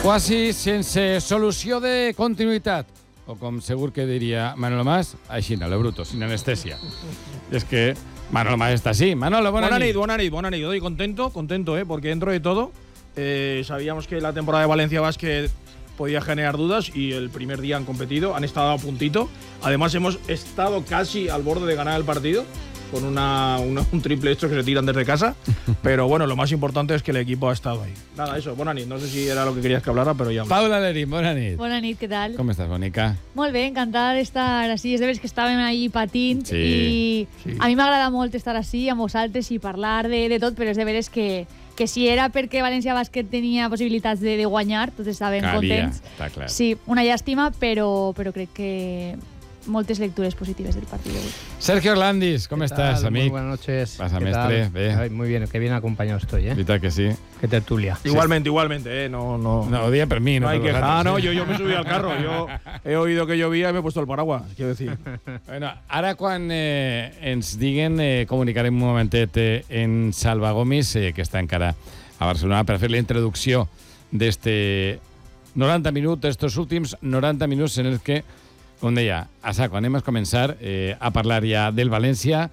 Quasi sense solució de continuïtat. O com segur que diria Manolo Mas, així no, lo bruto, sin anestesia. Es que Manolo Mas está así. Manolo, buena nit. Buena nit. Estoy contento, porque dentro de todo sabíamos que la temporada de Valencia Basket podía generar dudas y el primer día han competido, han estado a puntito. Además hemos estado casi al borde de ganar el partido con un triple hecho que se tiran desde casa. Pero bueno, lo más importante es que el equipo ha estado ahí. Nada, eso, buena nit. No sé si era lo que querías que hablara, pero ya. Paula Lerín, buena nit. Bona nit, què tal? Com estàs, bonica? Molt bé, encantada d'estar així. És de veres que estàvem ahí patint Sí. i a mi m'agrada molt estar així amb vosaltres i parlar de tot, però és de veres que si era perquè València Bàsquet tenia possibilitats de guanyar, tots estàvem contents. Està clar. Sí, una llàstima, però crec que moltes lectures positives del partit d'avui. Sergio Orlandis, ¿cómo estás, amigo? Muy buenas noches. Pasa, ¿Qué mestre, tal? bé. Ay, muy bien, qué bien acompañado estoy, ¿eh? Ahorita que sí. Qué tertulia. Igualmente, no. No, día per mí, no. No hay per queja. vosaltres. No, yo me subí al carro. Yo he oído que llovía y me he puesto el paraguas, quiero decir. Bueno, ara quan ens diguen, comunicarem un momentet en Salva Gomis, que està encara a Barcelona, per fer la introducció d'este 90 minuts, d'estos últims 90 minuts en els que, com deia, a saco, anem a començar a parlar ja del València,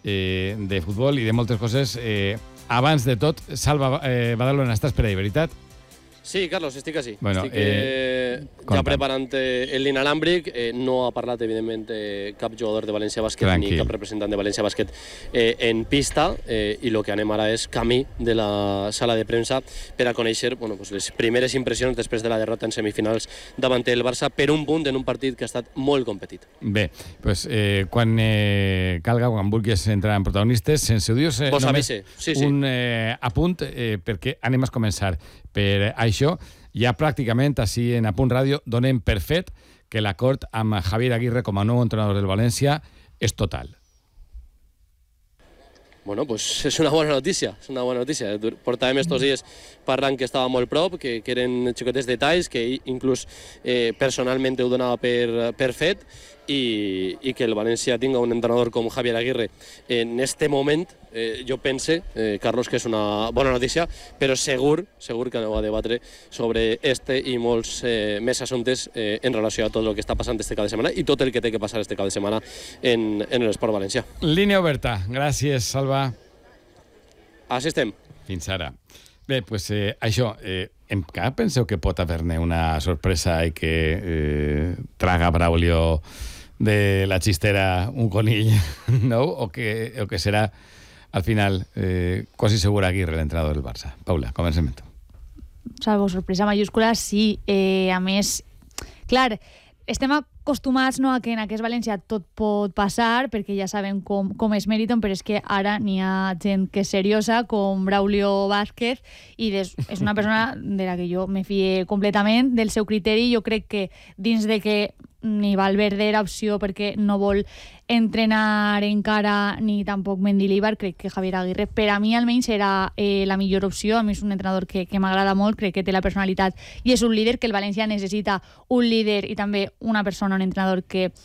de futbol i de moltes coses. Abans de tot, Salva Badalona, estàs per ahí, veritat? Sí, Carlos, estic així. Bueno, estic ja preparant l'inalàmbric. No ha parlat, evidentment, cap jugador de València Bàsquet ni cap representant de València Bàsquet en pista, i el que anem ara és camí de la sala de premsa per a conèixer les primeres impressions després de la derrota en semifinals davant el Barça per un punt en un partit que ha estat molt competit. Bé, doncs quan calga, quan vulguis entrar en protagonistes, sense odios, només un apunt, perquè anem a començar per això. Ja pràcticament així en Apunt Ràdio donem per fet que l'acord amb Javier Aguirre com a nou entrenador del València és total. Bueno, pues és una bona notícia, Portàvem estos dies parlant que estava molt prop, que eren xicotes detalls, que inclús personalment ho donava per fet, i que el València tinga un entrenador com Javier Aguirre en este moment, jo pense, Carlos, que és una bona notícia, però segur que aneu a debatre sobre este i molts més assumptes en relació a tot el que està passant este cada setmana i tot el que té que passar este cada setmana en l'esport valencià. Línia oberta. Gràcies, Salva. Així estem. Fins ara. Bé, doncs això, encara penseu que pot haver-ne una sorpresa i que traga Braulio de la xistera un conill nou, o que serà al final quasi segur Aguirre, l'entrenador del Barça? Paula, comencem amb tu. Salvo sorpresa mayúscula, sí. A més, clar, estem acostumats a que en aquest València tot pot passar, perquè ja sabem com és Meriton, però és que ara n'hi ha gent que és seriosa, com Braulio Vázquez, i és una persona de la que jo me fie completament, del seu criteri. Jo crec que dins de que ni Valverde era opció perquè no vol entrenar encara, ni tampoc Mendilibar, crec que Javier Aguirre, per a mi almenys, era la millor opció. A mi és un entrenador que m'agrada molt, crec que té la personalitat i és un líder, que el València necessita un líder i també una persona, un entrenador que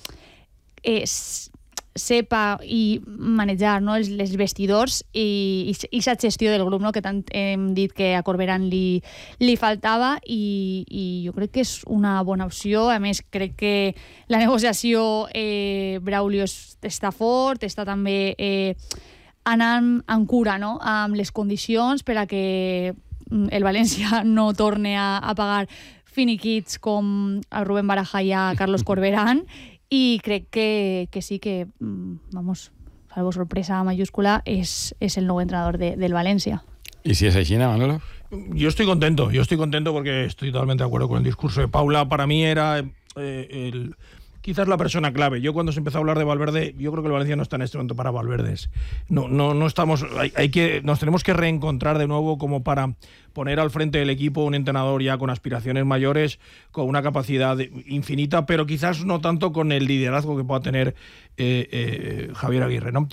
sepa i manejar, no, els vestidors i la gestió del grup, no, que tant hem dit que a Corberán li faltava, i jo crec que és una bona opció. A més, crec que la negociació, Braulio està fort, està també anant amb cura, no, amb les condicions per a que el València no torni a pagar finiquits com a Rubén Baraja i a Carlos Corberán. I crec que sí que, salvo sorpresa mayúscula, es el nuevo entrenador del Valencia. ¿Y si es així, Manolo? Yo estoy contento porque estoy totalmente de acuerdo con el discurso de Paula. Para mí era quizás la persona clave. Yo cuando se empezó a hablar de Valverde, yo creo que el Valencia no está en este momento para Valverdes. No estamos, nos tenemos que reencontrar de nuevo como para poner al frente del equipo un entrenador ya con aspiraciones mayores, con una capacidad infinita, pero quizás no tanto con el liderazgo que pueda tener Javier Aguirre, ¿no?